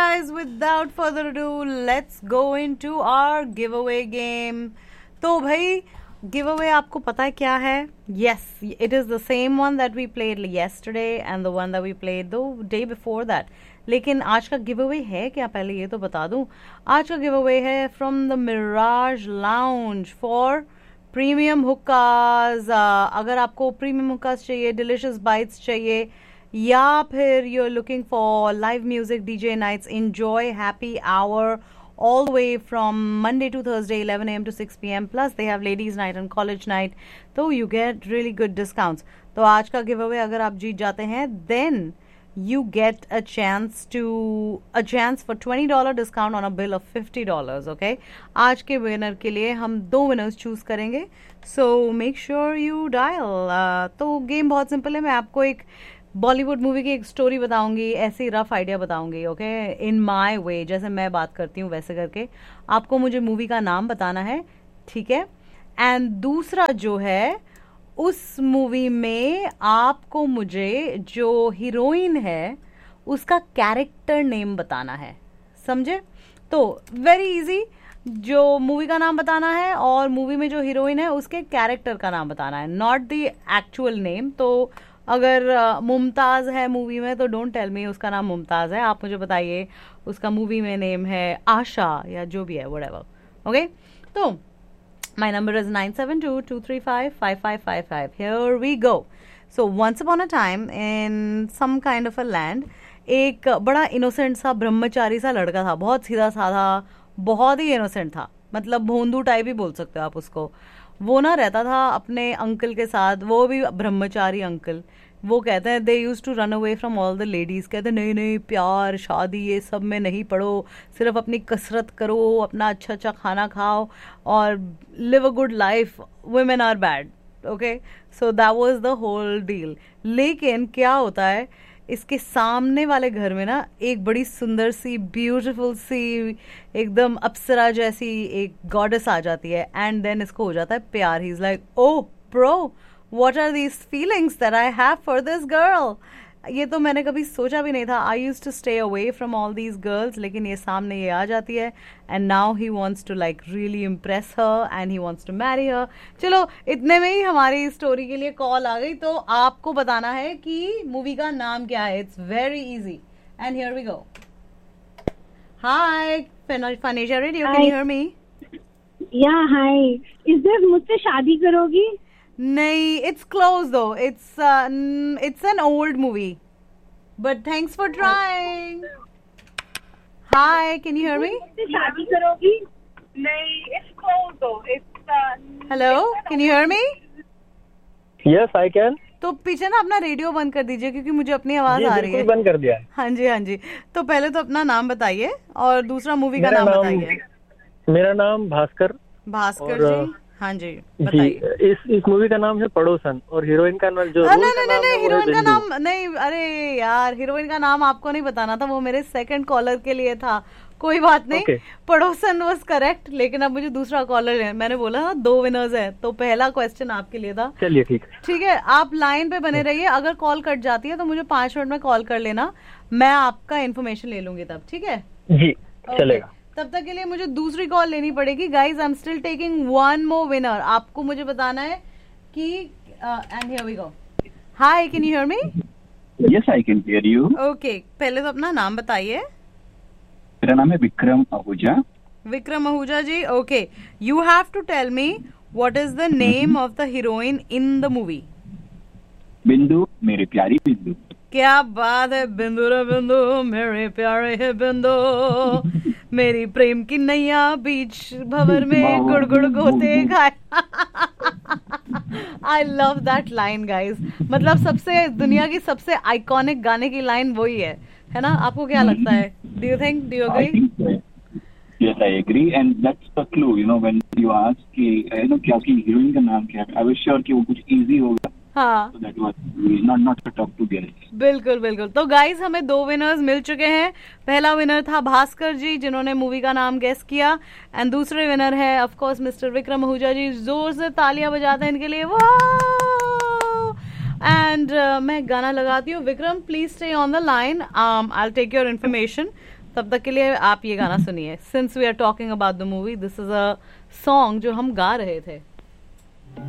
guys, without further ado, let's go into our giveaway game. तो भाई giveaway आपको पता है क्या है? Yes, it is the same one that we played yesterday and the one that we played the day before that. लेकिन आज का giveaway है क्या, पहले ये तो बता दूं. आज का giveaway है from the Mirage Lounge for premium हुक्काज. अगर आपको प्रीमियम हुक्काज चाहिए, डिलिशियस बाइट्स चाहिए, या फिर you are looking for live music, DJ nights, enjoy happy our all the way from Monday to Thursday 11 a.m. to 6 p.m. plus they have ladies night and college night, so you get really good discounts. तो आज का giveaway अगर आप जीत जाते हैं then you get a chance for $20 discount on a bill of $50. Okay, आज के winner के लिए हम 2 विनर्स चूज करेंगे, so make sure you dial. तो गेम बहुत सिंपल है. मैं आपको एक बॉलीवुड मूवी की एक स्टोरी बताऊंगी, ऐसे ही रफ आइडिया बताऊंगी. ओके, इन माय वे, जैसे मैं बात करती हूँ वैसे करके आपको मुझे मूवी का नाम बताना है, ठीक है. एंड दूसरा जो है, उस मूवी में आपको मुझे जो हीरोइन है उसका कैरेक्टर नेम बताना है, समझे? तो वेरी इजी, जो मूवी का नाम बताना है और मूवी में जो हीरोइन है उसके कैरेक्टर का नाम बताना है, नॉट द एक्चुअल नेम. तो अगर मुमताज है मूवी में तो डोंट टेल मी उसका नाम मुमताज है, आप मुझे बताइए उसका मूवी में नेम है आशा या जो भी है, व्हाटएवर. ओके, तो my number is 9722355555. Here we go. So once upon a time in some kind of a land, एक बड़ा इनोसेंट सा ब्रह्मचारी सा लड़का था, बहुत सीधा साधा, बहुत ही इनोसेंट था, मतलब भोंदू टाइप ही बोल सकते हो आप उसको. वो ना रहता था अपने अंकल के साथ, वो भी ब्रह्मचारी अंकल. वो कहते हैं दे use to run away from all the ladies. कहते हैं नहीं नहीं, प्यार शादी ये सब में नहीं पड़ो, सिर्फ अपनी कसरत करो, अपना अच्छा अच्छा खाना खाओ और live a good life, women are bad. Okay, so that was the whole deal. लेकिन क्या होता है, इसके सामने वाले घर में ना एक बड़ी सुंदर सी, ब्यूटीफुल सी, एकदम अप्सरा जैसी एक गॉडेस आ जाती है. एंड देन इसको हो जाता है प्यार. He is like, oh bro, what are these feelings that I have for this girl. ये तो मैंने कभी सोचा भी नहीं था. I used to stay away from all these girls, लेकिन ये सामने ये आ जाती है and now he wants to like really impress her and he wants to marry her. चलो, इतने में ही हमारी स्टोरी के लिए कॉल आ गई. तो आपको बताना है कि मूवी का नाम क्या है. It's very easy and here we go. Hi फनेजा radio, can you hear me? या हाय, इज दिस मुझसे शादी करोगी? नहीं, it's close though. It's an old movie. But thanks for trying. Hi, can you hear me? शादी करोगी? नहीं, it's close though. Hello, can you hear me? Yes, I can. तो पीछे ना अपना रेडियो बंद कर दीजिए क्योंकि मुझे अपनी आवाज आ रही है. बंद कर दिया है. हाँ जी, हाँ जी. तो पहले तो अपना नाम बताइए और दूसरा मूवी का नाम बताइए. मेरा नाम भास्कर. भास्कर जी, हाँ जी, बताइए. इस मूवी का नाम है पड़ोसन और हीरोइन का नाम जो नहीं, हीरोइन का नाम नहीं. अरे यार, हीरोइन का नाम आपको नहीं बताना था, वो मेरे सेकंड कॉलर के लिए था. कोई बात नहीं. पड़ोसन वाज करेक्ट, लेकिन अब मुझे दूसरा कॉलर है. मैंने बोला ना 2 विनर्स हैं, तो पहला क्वेश्चन आपके लिए था. चलिए ठीक है. आप लाइन पे बने रहिए. अगर कॉल कट जाती है तो मुझे 5 मिनट में कॉल कर लेना, मैं आपका इन्फॉर्मेशन ले लूंगी तब. ठीक है जी, चलेगा. तब तक के लिए मुझे दूसरी कॉल लेनी पड़ेगी. Guys, I am still taking 1 more winner. आपको मुझे बताना है कि and here we go. Hi, can you hear me? Yes, I can hear you. Okay, पहले तो अपना नाम बताइए. मेरा नाम है विक्रम आहूजा. विक्रम आहूजा जी. Okay, you have to tell me what is the name of the heroine in the movie. बिंदु, मेरी प्यारी बिंदु. क्या बात है. बिंदु रे बिंदु, मेरे प्यारे है बिंदु, मेरी प्रेम की नैया बीच भंवर में गुड़ गुड़ गोते खाए. I love that line guys. मतलब सबसे, दुनिया की सबसे आइकॉनिक गाने की लाइन वही है ना? आपको क्या लगता है? Do you think, do you agree? Yes, I agree, and that's the clue. You know, when you ask कि क्या उसकी हीरोइन का नाम क्या है, I was sure कि वो कुछ easy होगा. हाँ, so that was not so tough to get. बिल्कुल बिल्कुल. तो गाइज, हमें 2 विनर्स मिल चुके हैं. पहला विनर था भास्कर जी, जिन्होंने मूवी का नाम गेस किया, एंड दूसरे विनर है of course mister Vikram Ahuja जी. जोर से तालियां बजाते हैं इनके लिए. वाह. एंड मैं गाना लगाती हूँ. Vikram, please stay on the line. I will take your information. तब तक के लिए आप ये गाना सुनिए. Since we are talking about the movie, this is a song जो हम गा रहे थे.